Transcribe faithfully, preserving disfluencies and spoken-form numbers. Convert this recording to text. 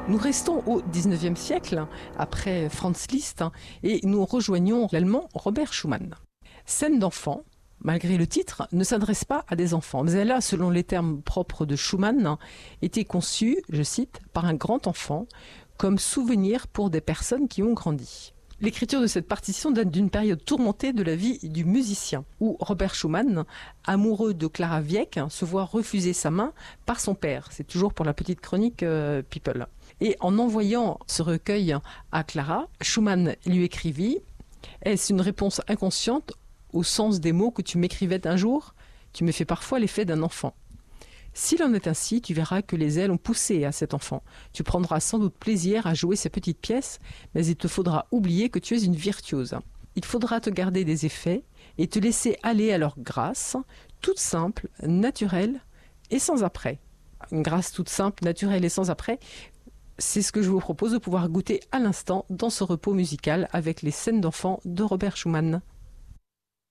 Nous restons au dix-neuvième siècle, après Franz Liszt, et nous rejoignons l'allemand Robert Schumann. Scène d'enfant, malgré le titre, ne s'adresse pas à des enfants, mais elle a, selon les termes propres de Schumann, été conçue, je cite, par un grand enfant, comme souvenir pour des personnes qui ont grandi. L'écriture de cette partition date d'une période tourmentée de la vie du musicien, où Robert Schumann, amoureux de Clara Wieck, se voit refuser sa main par son père. C'est toujours pour la petite chronique euh, People. Et en envoyant ce recueil à Clara, Schumann lui écrivit « Est-ce une réponse inconsciente au sens des mots que tu m'écrivais un jour ? Tu me fais parfois l'effet d'un enfant. S'il en est ainsi, tu verras que les ailes ont poussé à cet enfant. Tu prendras sans doute plaisir à jouer ces petites pièces, mais il te faudra oublier que tu es une virtuose. Il faudra te garder des effets et te laisser aller à leur grâce, toute simple, naturelle et sans après. » Une grâce toute simple, naturelle et sans après, c'est ce que je vous propose de pouvoir goûter à l'instant dans ce repos musical avec les scènes d'enfants de Robert Schumann.